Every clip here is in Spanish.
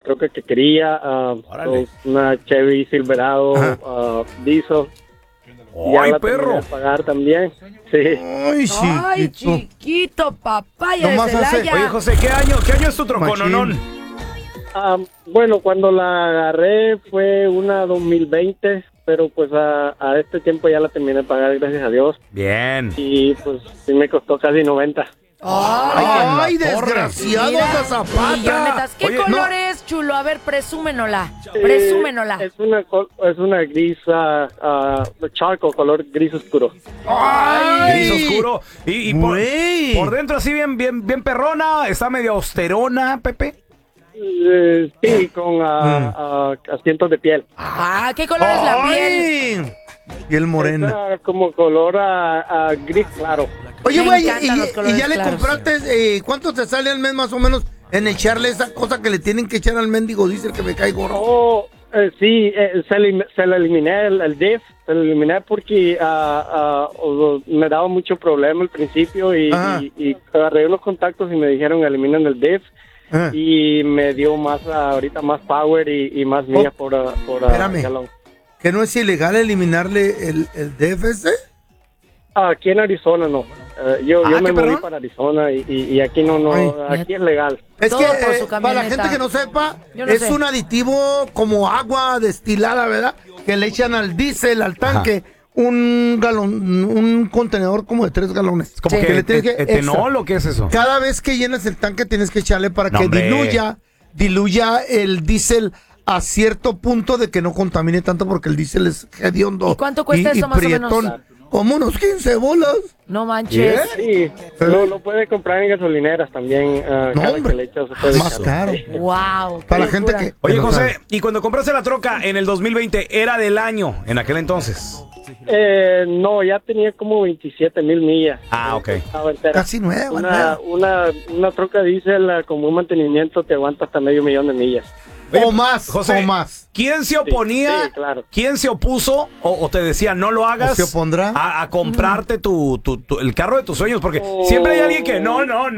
troca que quería, una Chevy Silverado diesel. ¡Ay, ya perro! La pagar también. Sí. Ay, chiquito, papaya de Celaya. Oye, José, ¿qué año es tu trocononón? Bueno, cuando la agarré fue una 2020, pero pues a este tiempo ya la terminé de pagar, gracias a Dios. Bien. Y pues sí me costó casi 90. ¡Ay, desgraciado mira, de Zapata! millonetas. ¿Qué Oye, color es, chulo? A ver, presúmenola. Presúmenola. Es una gris, charcoal, color gris oscuro. Gris oscuro. Y por dentro así bien perrona. Está medio austerona, Pepe. Sí, con asientos de piel. ¿Qué color es la piel? Piel morena. Como color gris claro. Oye, Me güey, encantan los y colores ya le claros. compraste, ¿cuánto te sale al mes más o menos en echarle esa cosa que le tienen que echar al mendigo diésel que me cae gordo? Sí, se le eliminé el diff, se lo eliminé porque me daba mucho problema al principio y agarré unos contactos y me dijeron eliminan el diff. Y me dio ahorita más power y más millas por galón. ¿Que no es ilegal eliminarle el DFS? Aquí en Arizona no. Yo me moví perdón? para Arizona y aquí no, aquí es legal. Es Todo que por su para la camioneta. gente que no sepa, Yo no es sé. un aditivo como agua destilada, ¿verdad? Que le echan al diésel, al tanque, un galón, un contenedor como de 3 galones. ¿Como Sí. que le tienes que etanol o qué es eso? Cada vez que llenas el tanque tienes que echarle para No, que hombre. diluya el diésel a cierto punto de que no contamine tanto porque el diésel es hediondo. ¿Y cuánto cuesta eso más o menos? Como unos 15 bolas. No manches. Sí, lo puede comprar en gasolineras también. Cada hombre, que le echas, se puede más echar. caro. Wow. Para la gente que... Oye, que no José, sabe. y cuando compraste la troca en el 2020, ¿era del año en aquel entonces? No, ya tenía como 27,000 millas. Ok. Estaba entera. Casi nueva. Una troca diésel como un mantenimiento te aguanta hasta 500,000 de millas. Oye, O más, José, o más. ¿Quién se oponía? Sí, claro. ¿Quién se opuso o te decía no lo hagas? ¿O se opondrá? A comprarte el carro de tus sueños, porque siempre hay alguien que no. No,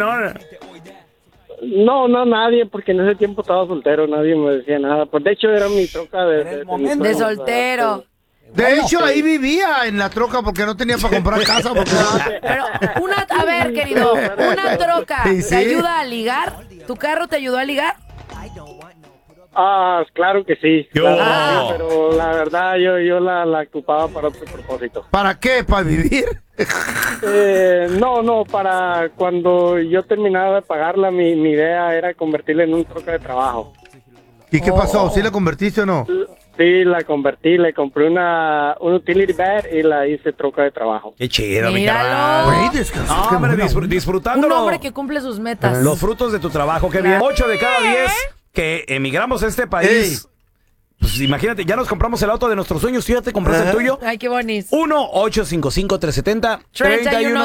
nadie, porque en ese tiempo estaba soltero, nadie me decía nada. Pues de hecho era mi troca de De soltero. De hecho, ahí vivía en la troca porque no tenía para comprar casa. Porque... Pero a ver, querido, una troca Sí, sí. ¿te ayuda a ligar? ¿Tu carro te ayudó a ligar? Claro que sí. Yo. Claro que sí, pero la verdad yo la ocupaba para otro propósito. ¿Para qué? ¿Para vivir? No, para cuando yo terminaba de pagarla, mi idea era convertirla en un troca de trabajo. ¿Y qué pasó? ¿Sí la convertiste o no? Sí, la convertí, le compré una utility bed y la hice troca de trabajo. Qué chido, mi Míralo. carnal. Güey, descansa. No, qué hombre, buena onda. disfrutándolo. Un hombre que cumple sus metas. Los frutos de tu trabajo, qué bien. 8 de cada 10 que emigramos a este país. Pues imagínate, ya nos compramos el auto de nuestros sueños. ¿Tú ya te compraste el tuyo? Ay, qué bonito. 1-855-370-31